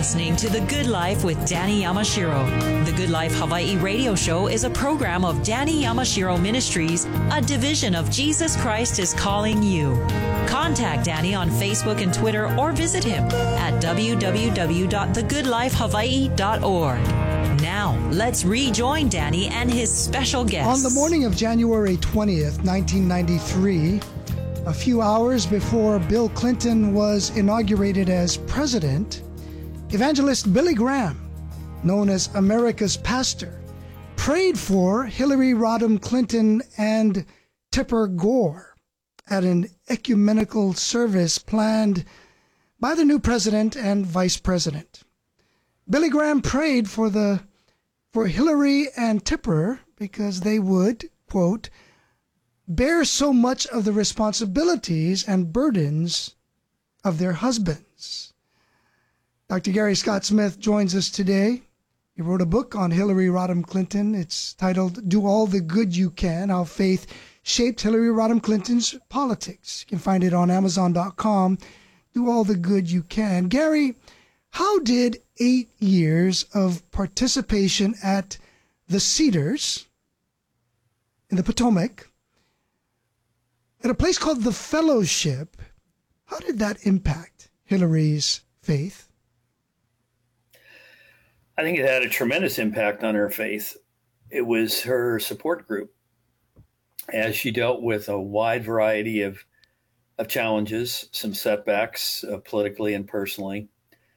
listening to The Good Life with Danny Yamashiro. The Good Life Hawaii radio show is a program of Danny Yamashiro Ministries, a division of Jesus Christ is Calling You. Contact Danny on Facebook and Twitter or visit him at www.thegoodlifehawaii.org. Now, let's rejoin Danny and his special guest. On the morning of January 20th, 1993, a few hours before Bill Clinton was inaugurated as president, evangelist Billy Graham, known as America's pastor, prayed for Hillary Rodham Clinton and Tipper Gore at an ecumenical service planned by the new president and vice president. Billy Graham prayed for Hillary and Tipper because they would, quote, bear so much of the responsibilities and burdens of their husbands. Dr. Gary Scott Smith joins us today. He wrote a book on Hillary Rodham Clinton. It's titled, Do All the Good You Can, How Faith Shaped Hillary Rodham Clinton's Politics. You can find it on Amazon.com. Do All the Good You Can. Gary, how did 8 years of participation at the Cedars in the Potomac, at a place called the Fellowship, how did that impact Hillary's faith? I think it had a tremendous impact on her faith. It was her support group as she dealt with a wide variety of challenges, some setbacks politically and personally.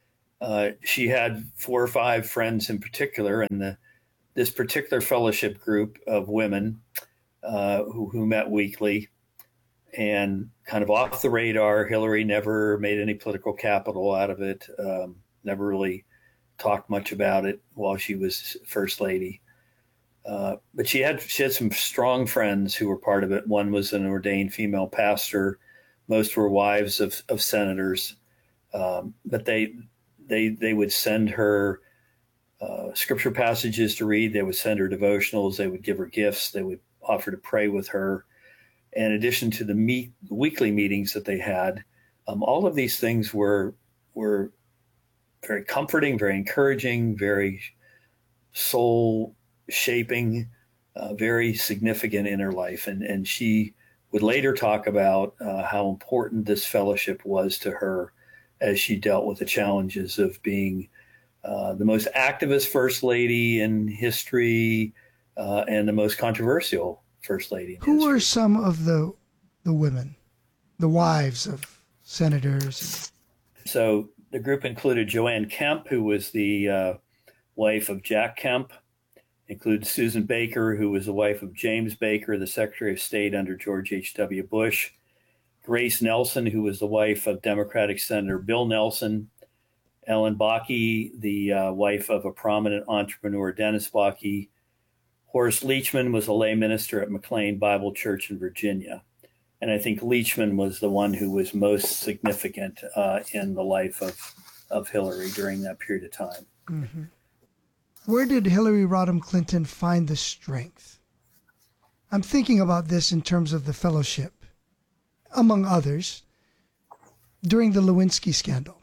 She had 4 or 5 friends in particular, and this particular fellowship group of women who met weekly. And kind of off the radar, Hillary never made any political capital out of it, never really talked much about it while she was First Lady. But she had some strong friends who were part of it. One was an ordained female pastor. Most were wives of senators. But they would send her scripture passages to read. They would send her devotionals. They would give her gifts. They would offer to pray with her. In addition to the weekly meetings that they had, all of these things were very comforting, very encouraging, very soul shaping, very significant in her life. And she would later talk about how important this fellowship was to her as she dealt with the challenges of being the most activist First Lady in history and the most controversial First Lady. Who were some of the women, the wives of senators? So the group included Joanne Kemp, who was the wife of Jack Kemp. Included Susan Baker, who was the wife of James Baker, the Secretary of State under George H.W. Bush. Grace Nelson, who was the wife of Democratic Senator Bill Nelson. Ellen Bakke, the wife of a prominent entrepreneur, Dennis Bakke. Horace Leachman was a lay minister at McLean Bible Church in Virginia. And I think Leachman was the one who was most significant in the life of Hillary during that period of time. Mm-hmm. Where did Hillary Rodham Clinton find the strength? I'm thinking about this in terms of the fellowship, among others, during the Lewinsky scandal.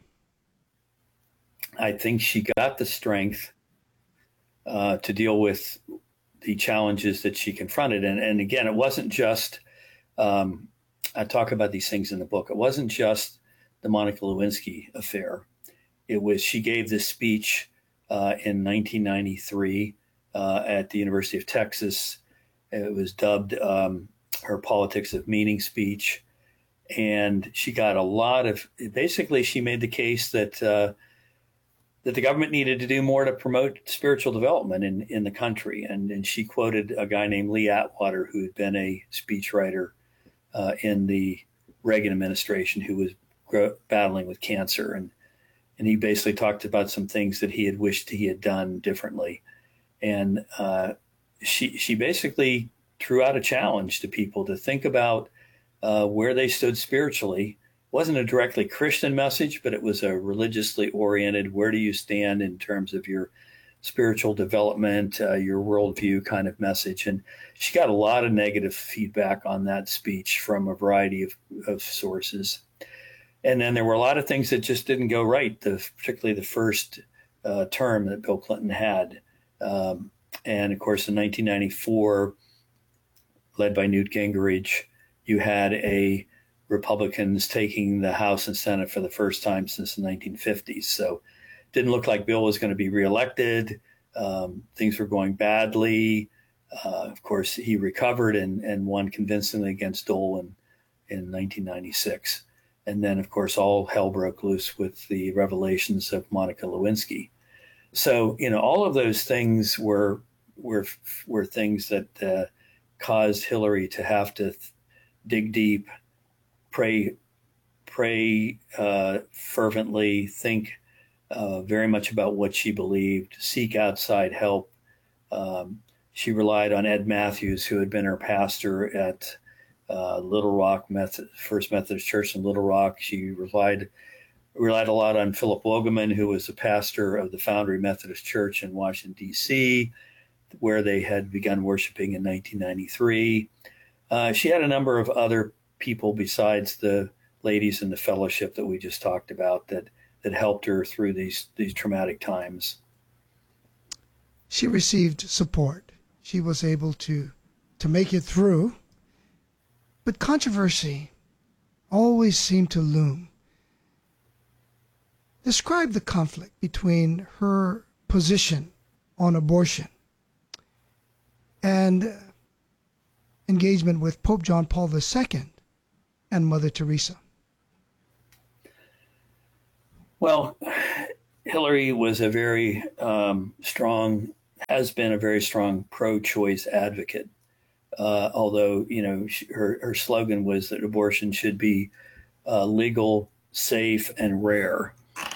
I think she got the strength to deal with the challenges that she confronted. And again, it wasn't just, I talk about these things in the book, it wasn't just the Monica Lewinsky affair. It was, she gave this speech in 1993 at the University of Texas. It was dubbed her Politics of Meaning speech. And she got a lot of, basically she made the case that that the government needed to do more to promote spiritual development in the country. And she quoted a guy named Lee Atwater, who had been a speechwriter in the Reagan administration, who was battling with cancer. And he basically talked about some things that he had wished he had done differently. And she basically threw out a challenge to people to think about where they stood spiritually. It wasn't a directly Christian message, but it was a religiously oriented, where do you stand in terms of your spiritual development, your worldview kind of message. And she got a lot of negative feedback on that speech from a variety of sources. And then there were a lot of things that just didn't go right, particularly the first term that Bill Clinton had. And of course, in 1994, led by Newt Gingrich, you had Republicans taking the House and Senate for the first time since the 1950s. So it didn't look like Bill was going to be reelected. Things were going badly. Of course, he recovered and won convincingly against Dole in 1996. And then, of course, all hell broke loose with the revelations of Monica Lewinsky. So, all of those things were things that caused Hillary to have to dig deep, pray fervently, think very much about what she believed, seek outside help. She relied on Ed Matthews, who had been her pastor at Little Rock First Methodist Church in Little Rock. She relied a lot on Philip Wogeman, who was the pastor of the Foundry Methodist Church in Washington, D.C., where they had begun worshiping in 1993. She had a number of other people besides the ladies in the fellowship that we just talked about that helped her through these traumatic times. She received support. She was able to make it through. But controversy always seemed to loom. Describe the conflict between her position on abortion and engagement with Pope John Paul II and Mother Teresa. Well, Hillary was has been a very strong pro-choice advocate. Although, her slogan was that abortion should be legal, safe, and rare.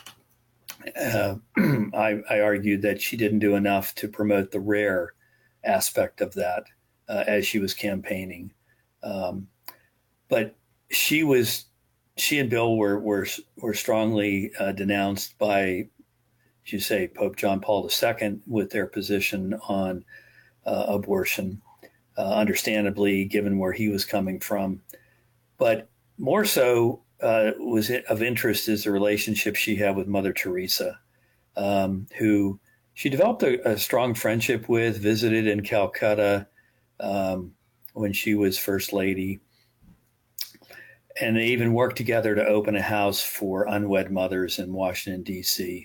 I argued that she didn't do enough to promote the rare aspect of that as she was campaigning. But she and Bill were strongly denounced by, as you say, Pope John Paul II with their position on abortion. Understandably, given where he was coming from. But more so was of interest is the relationship she had with Mother Teresa, who she developed a strong friendship with, visited in Calcutta when she was First Lady. And they even worked together to open a house for unwed mothers in Washington, D.C.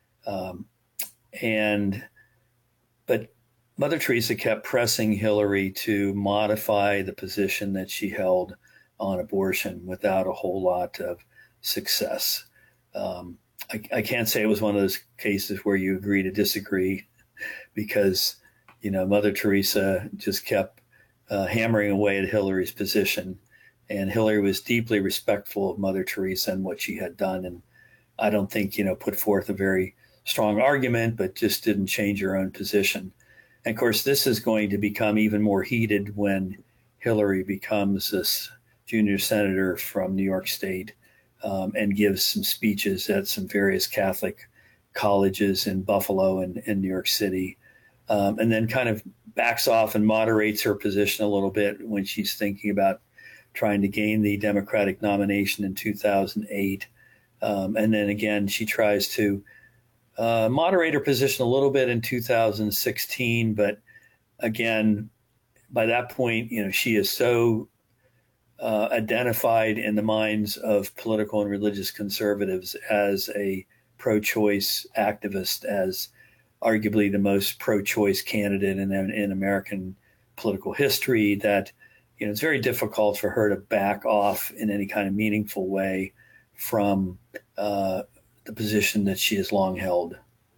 But Mother Teresa kept pressing Hillary to modify the position that she held on abortion without a whole lot of success. I can't say it was one of those cases where you agree to disagree, because, Mother Teresa just kept hammering away at Hillary's position. And Hillary was deeply respectful of Mother Teresa and what she had done. And I don't think, put forth a very strong argument, but just didn't change her own position. And of course, this is going to become even more heated when Hillary becomes this junior senator from New York State and gives some speeches at some various Catholic colleges in Buffalo and New York City, and then kind of backs off and moderates her position a little bit when she's thinking about trying to gain the Democratic nomination in 2008. And then again, she tries to moderate her position a little bit in 2016, but again, by that point, she is so identified in the minds of political and religious conservatives as a pro-choice activist, as arguably the most pro-choice candidate in American political history, that it's very difficult for her to back off in any kind of meaningful way from the position that she has long held.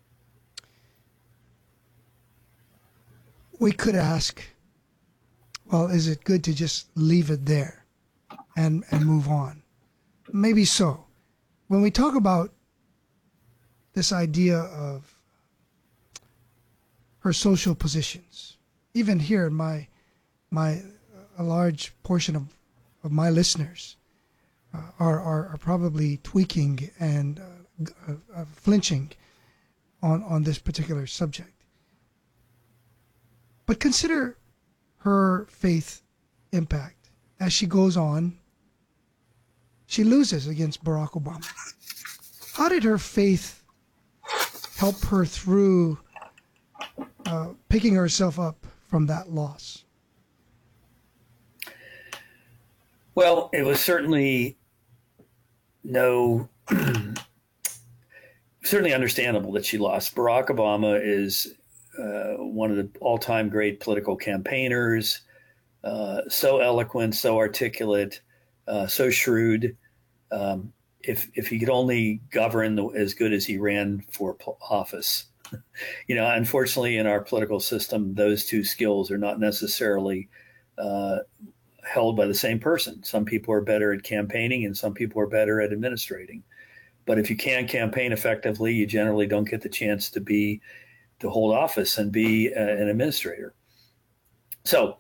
We could ask, well, is it good to just leave it there and move on? Maybe so. When we talk about this idea of her social positions, even here in a large portion of my listeners are probably tweaking and flinching on this particular subject. But consider her faith impact as she goes on she loses against Barack Obama. How did her faith help her through picking herself up from that loss? Well, it was certainly certainly understandable that she lost. Barack Obama is one of the all-time great political campaigners, so eloquent, so articulate, so shrewd. If he could only govern as good as he ran for office. Unfortunately, in our political system, those two skills are not necessarily held by the same person. Some people are better at campaigning and some people are better at administrating. But if you can't campaign effectively, you generally don't get the chance to hold office and be an administrator. So,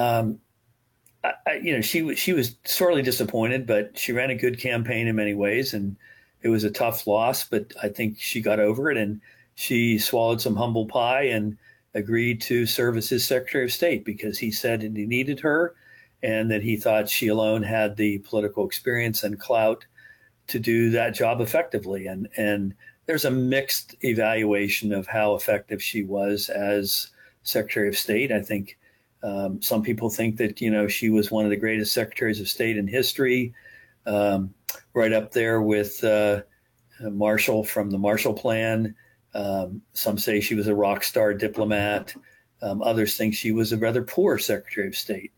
she was sorely disappointed, but she ran a good campaign in many ways, and it was a tough loss. But I think she got over it, and she swallowed some humble pie and agreed to serve as his Secretary of State because he said that he needed her, and that he thought she alone had the political experience and clout to do that job effectively. And there's a mixed evaluation of how effective she was as Secretary of State. I think some people think that, she was one of the greatest secretaries of state in history, right up there with Marshall from the Marshall Plan. Some say she was a rock star diplomat. Others think she was a rather poor Secretary of State.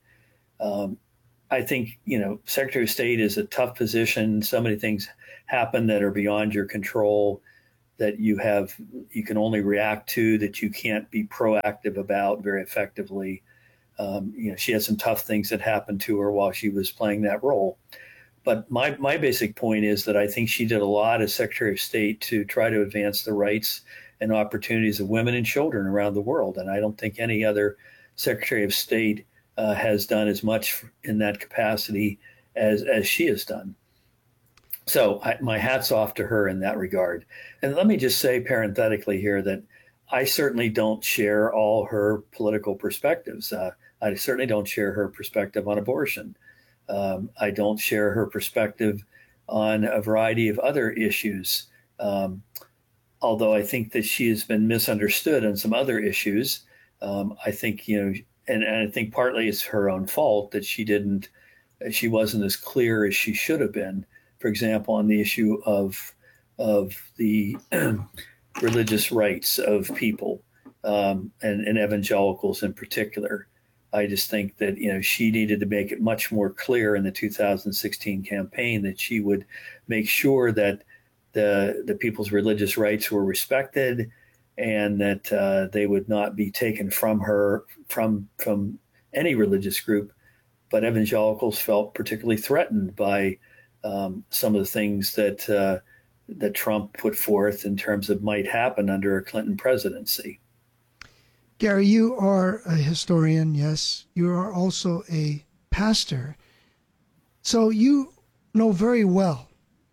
I think, Secretary of State is a tough position. So many things happen that are beyond your control, that you can only react to, that you can't be proactive about very effectively. She had some tough things that happened to her while she was playing that role. But my basic point is that I think she did a lot as Secretary of State to try to advance the rights and opportunities of women and children around the world. And I don't think any other Secretary of State has done as much in that capacity as she has done. So my hat's off to her in that regard. And let me just say parenthetically here that I certainly don't share all her political perspectives. I certainly don't share her perspective on abortion. I don't share her perspective on a variety of other issues, although I think that she has been misunderstood on some other issues. I think, and I think partly it's her own fault that she wasn't as clear as she should have been. For example, on the issue of the religious rights of people, and evangelicals in particular. I just think that, she needed to make it much more clear in the 2016 campaign that she would make sure that the people's religious rights were respected, and that they would not be taken from her from any religious group. But evangelicals felt particularly threatened by some of the things that Trump put forth in terms of might happen under a Clinton presidency. Gary, you are a historian, yes. You are also a pastor. So you know very well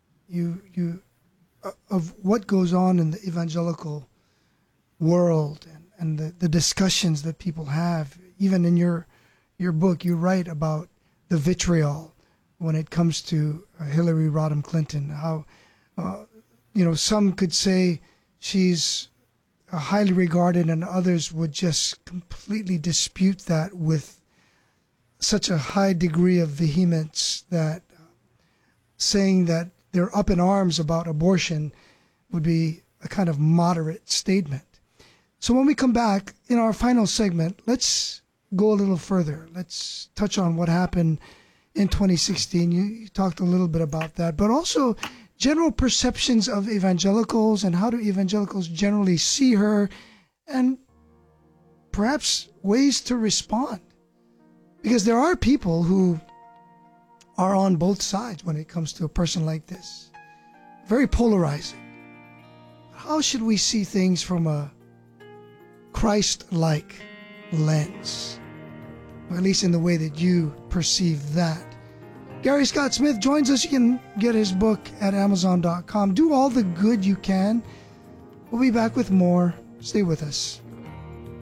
of what goes on in the evangelical world and the discussions that people have. Even in your book, you write about the vitriol when it comes to Hillary Rodham Clinton, how some could say she's highly regarded, and others would just completely dispute that with such a high degree of vehemence that saying that they're up in arms about abortion would be a kind of moderate statement. So when we come back in our final segment, let's go a little further. Let's touch on what happened in 2016. You talked a little bit about that, but also general perceptions of evangelicals and how do evangelicals generally see her, and perhaps ways to respond. Because there are people who are on both sides when it comes to a person like this. Very polarizing. How should we see things from a Christ-like lens? Or at least in the way that you perceive that. Gary Scott Smith joins us. You can get his book at Amazon.com. Do all the good you can. We'll be back with more. Stay with us.